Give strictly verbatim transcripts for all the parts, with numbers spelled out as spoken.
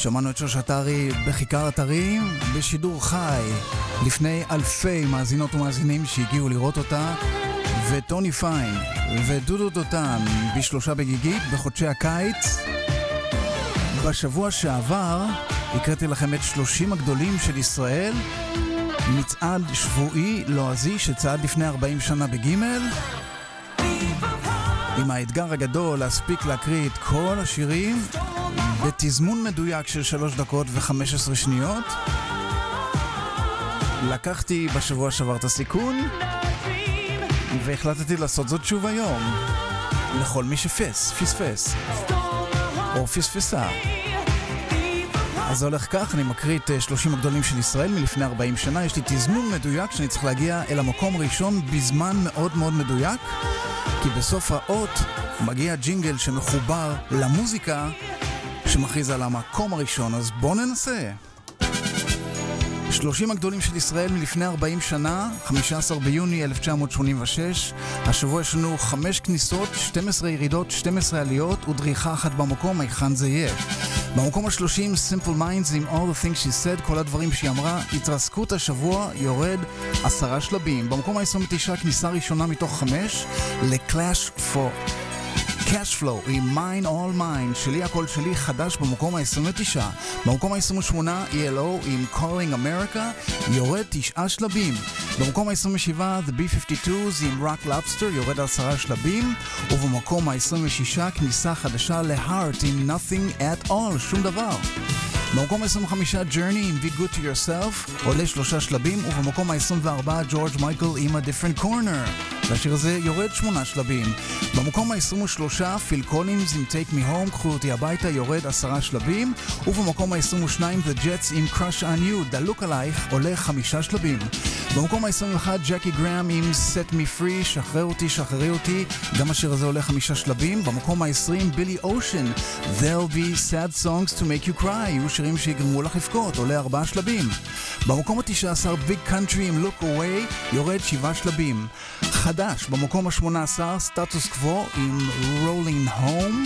שמענו את שוש אתרי בכיכר אתרים בשידור חי לפני אלפי מאזינות ומאזינים שהגיעו לראות אותה, וטוני פיין ודודו דותן בשלושה בגיגית בחודשי הקיץ. בשבוע שעבר הקראתי לכם את שלושים הגדולים של ישראל, מצעד שבועי לועזי שצעד לפני ארבעים שנה בגימל, עם האתגר הגדול להספיק להקריא את כל השירים בתזמון מדויק של שלוש דקות וחמש עשרה שניות. לקחתי בשבוע שעבר את הסיכון והחלטתי לעשות זאת שוב היום לכל מי שפס, פספס או פספסה. אז זה הולך כך, אני מקריא את שלושים הגדולים של ישראל מלפני ארבעים שנה. יש לי תזמון מדויק שאני צריך להגיע אל המקום ראשון בזמן מאוד מאוד מדויק, כי בסוף האות מגיע ג'ינגל שמחובר למוזיקה שמכריז על המקום הראשון. אז בואו ננסה. שלושים הגדולים של ישראל מלפני ארבעים שנה, חמישה עשר ביוני אלף תשע מאות שמונים ושש. השבוע יש לנו חמש כניסות, שתים עשרה ירידות, שתים עשרה עליות ודריכה אחת במקום, היכן זה יהיה. במקום ה-שלושים, Simple Minds עם All the Things She Said, כל הדברים שהיא אמרה. התרסקות השבוע יורד עשרה שלבים. במקום ה-עשרים ותשע, כניסה ראשונה מתוך חמש, ל-Clash for Cash Flow עם Mine All Mine, שלי הכל שלי, חדש במקום ה-עשרים ותשע. במקום ה-עשרים ושמונה, E L O עם Calling America, יורד תשעה שלבים. במקום ה-עשרים ושבע, The B fifty-twos עם Rock Lobster, יורד עשרה שלבים. ובמקום ה-עשרים ושש, כניסה חדשה ל-Heart עם Nothing at All, שום דבר. במקום ה-עשרים וחמש, Journey עם Be Good to Yourself, עולה שלושה שלבים. ובמקום ה-עשרים וארבע, George Michael עם A Different Corner, והשיר הזה יורד שמונה שלבים. במקום ה-עשרים ושלוש, פיל קולינס עם Take Me Home, קחו אותי הביתה, יורד עשרה שלבים. ובמקום ה-עשרים ושתיים, The Jets עם Crush on You, דלוק עלייך, עולה חמישה שלבים. במקום ה-עשרים ואחת, ג'קי גראם עם Set Me Free, שחרר אותי, שחררי אותי, גם השיר הזה עולה חמישה שלבים. במקום ה-עשרים, בילי אושן, There'll be sad songs to make you cry, יהיו שירים שיגרמו לך לבכות, עולה ארבעה שלבים. במקום ה-תשע עשרה, Big Country עם Look Away, יורד שבעה שלבים. חדש, במקום ה-שמונה עשרה, סטטוס קוו עם Rolling Home,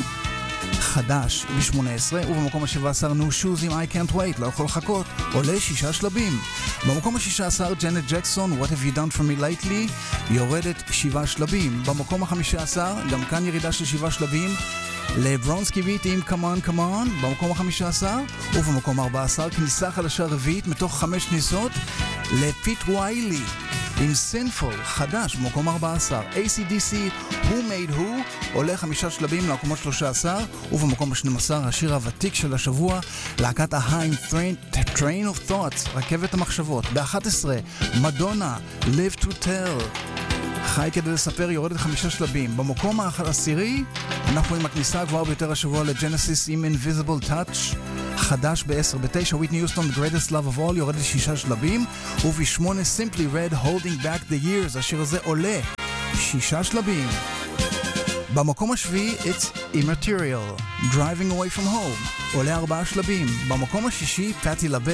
חדש ב-שמונה עשרה. ובמקום ה-שבע עשרה, New Shoes עם I Can't Wait, לא יכול לחכות, עולה שישה שלבים. במקום ה-שש עשרה, ג'נט ג'קסון, What Have You Done For Me Lately, יורדת שבעה שלבים. במקום ה-חמש עשרה, גם כאן ירידה של שבעה שלבים, לברונסקי ביט עם Come On Come On, במקום ה-חמש עשרה. ובמקום ה-ארבע עשרה, כניסה חדשה רביעית מתוך חמש כניסות, לפיט ויילי עם Sinful, חדש במקום ארבע עשרה. A C D C, Who Made Who, עולה חמישה שלבים למקומות שלושה עשר. ובמקום ה-שנים עשר, השיר הוותיק של השבוע, להקת ההיים, Train, Train of Thoughts, רכבת המחשבות. ב-אחת עשרה, מדונה, Live to Tell, חי כדי לספר, יורדת חמישה שלבים. במקום העשירי, אנחנו עם הכניסה הגבוהה ביותר השבוע לג'נסיס עם Invisible Touch, חדש ב-עשר. ב-תשע, Whitney Houston, The Greatest Love of All, יורד לשישה שלבים. וב-שמונה, Simply Red, Holding Back the Years, השיר הזה עולה שישה שלבים. במקום השביעי, It's Immaterial, Driving Away from Home, עולה ארבעה שלבים. במקום השישי, Patti LaBelle,